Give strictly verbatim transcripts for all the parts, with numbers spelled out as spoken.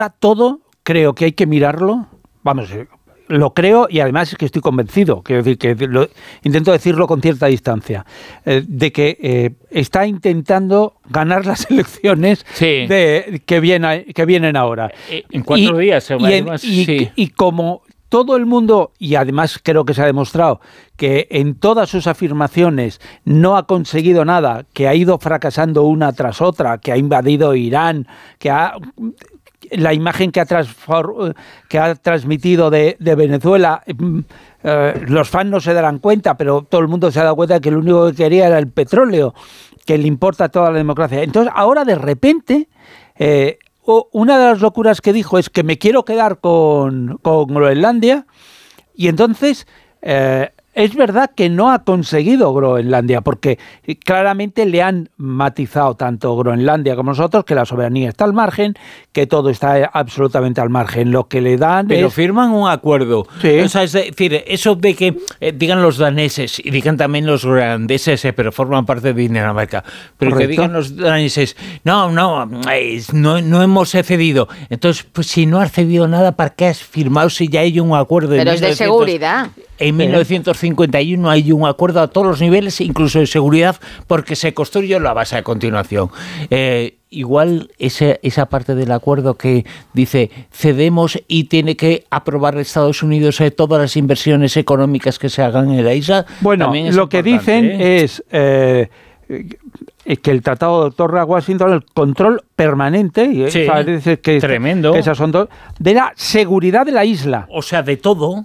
todo creo que hay que mirarlo, vamos, lo creo y además es que estoy convencido, quiero decir que lo, intento decirlo con cierta distancia, eh, de que eh, está intentando ganar las elecciones sí. de, que, viene, que vienen ahora. En cuatro y, días. Se y, en, y, sí. y como todo el mundo, y además creo que se ha demostrado que en todas sus afirmaciones no ha conseguido nada, que ha ido fracasando una tras otra, que ha invadido Irán, que ha... la imagen que ha, que ha transmitido de, de Venezuela, eh, los fans no se darán cuenta, pero todo el mundo se ha dado cuenta de que lo único que quería era el petróleo, que le importa toda la democracia. Entonces, ahora de repente, eh, una de las locuras que dijo es que me quiero quedar con, con Groenlandia, y entonces... Eh, es verdad que no ha conseguido Groenlandia, porque claramente le han matizado tanto Groenlandia como nosotros, que la soberanía está al margen, que todo está absolutamente al margen. Lo que le dan Pero es... firman un acuerdo. Sí. O sea, es decir, eso de que eh, digan los daneses y digan también los groenlandeses, eh, pero forman parte de Dinamarca, pero Correcto. Que digan los daneses, no, no, eh, no, no hemos cedido. Entonces, pues si no has cedido nada, ¿para qué has firmado si ya hay un acuerdo? Pero es de seguridad. En mil novecientos cincuenta y uno hay un acuerdo a todos los niveles, incluso de seguridad, porque se construyó la base a continuación. Eh, igual ese, esa parte del acuerdo que dice cedemos y tiene que aprobar Estados Unidos eh, todas las inversiones económicas que se hagan en la isla. Bueno, lo que dicen ¿eh? es... Eh, que el Tratado de Torre-Washington, el control permanente, sí, ¿sabes? Que, tremendo, que esas son dos, de la seguridad de la isla. O sea, de todo.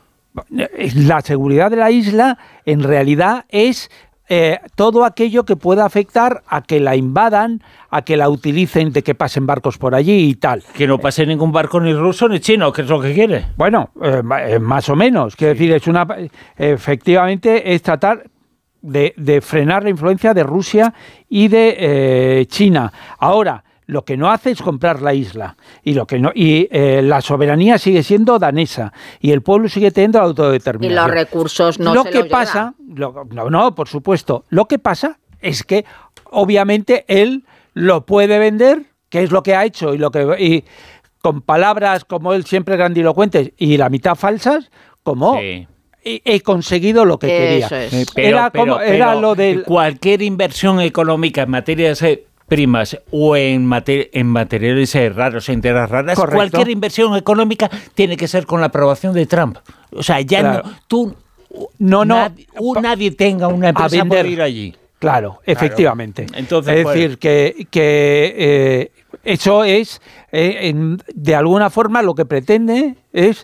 La seguridad de la isla, en realidad, es eh, todo aquello que pueda afectar a que la invadan, a que la utilicen, de que pasen barcos por allí y tal. Que no pase ningún barco ni ruso ni chino, que es lo que quiere. Bueno, eh, más o menos. Quiero sí. decir, es una, efectivamente, es tratar de, de frenar la influencia de Rusia y de eh, China. Ahora, lo que no hace es comprar la isla y lo que no y eh, la soberanía sigue siendo danesa y el pueblo sigue teniendo la autodeterminación. Y los recursos no lo se que los pasa, lo, no, no, por supuesto. Lo que pasa es que obviamente él lo puede vender, que es lo que ha hecho y lo que y con palabras como él siempre grandilocuentes y la mitad falsas, como sí. he, he conseguido lo que Eso quería. Es. Pero, era pero, como pero, era lo del cualquier inversión económica en materia de primas o en, mater en materiales eh, raros, en tierras raras, Correcto. Cualquier inversión económica tiene que ser con la aprobación de Trump. O sea, ya claro. no, tú, no, no, nadie, nadie tenga una empresa por ir allí. Claro, efectivamente. Claro. Entonces, es pues, decir, que, que eh, eso es, eh, en, de alguna forma, lo que pretende es...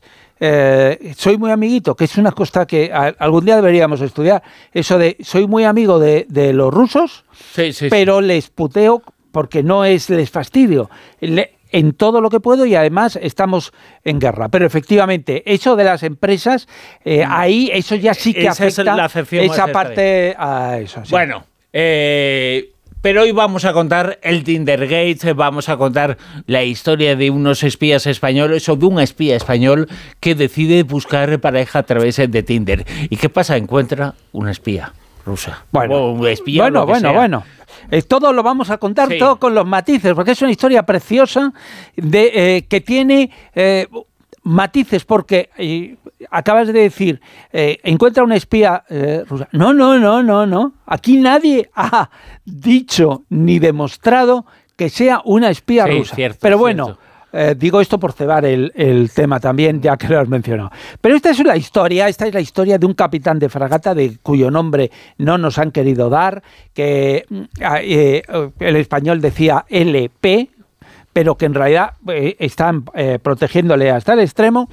Eh, soy muy amiguito, que es una cosa que a, algún día deberíamos estudiar, eso de soy muy amigo de, de los rusos, sí, sí, pero sí. les puteo porque no es les fastidio. Le, en todo lo que puedo y además estamos en guerra. Pero efectivamente, eso de las empresas, eh, ahí eso ya sí que esa afecta es la afección esa parte a eso. Sí. Bueno, eh... pero hoy vamos a contar el Tindergate, vamos a contar la historia de unos espías españoles o de un espía español que decide buscar pareja a través de Tinder. ¿Y qué pasa? Encuentra una espía rusa. Bueno, o un espía, bueno, lo que bueno, sea. bueno. Eh, todo lo vamos a contar, sí. todo con los matices, porque es una historia preciosa de eh, que tiene... Eh, matices, porque eh, acabas de decir, eh, encuentra una espía eh, rusa. No, no, no, no, no. Aquí nadie ha dicho ni demostrado que sea una espía sí, rusa. Cierto, Pero bueno, eh, digo esto por cebar el, el tema también, ya que lo has mencionado. Pero esta es la historia, esta es la historia de un capitán de fragata de cuyo nombre no nos han querido dar, que eh, el español decía L P, pero que en realidad eh, están eh, protegiéndole hasta el extremo,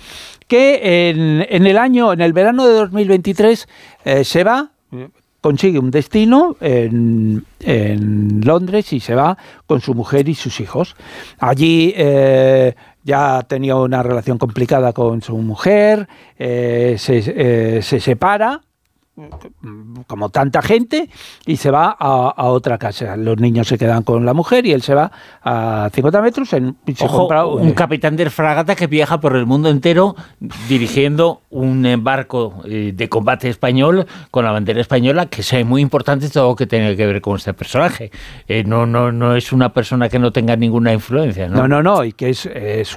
que en, en el año, en el verano de dos mil veintitrés, eh, se va, consigue un destino en, en Londres y se va con su mujer y sus hijos. Allí eh, ya tenía una relación complicada con su mujer, eh, se, eh, se separa, como tanta gente, y se va a, a otra casa. Los niños se quedan con la mujer y él se va a cincuenta metros en, y se Ojo, compra un, un capitán de fragata que viaja por el mundo entero dirigiendo un barco de combate español con la bandera española, que es muy importante todo lo que tiene que ver con este personaje. Eh, no, no, no es una persona que no tenga ninguna influencia, ¿no? No, no, no, y que es, es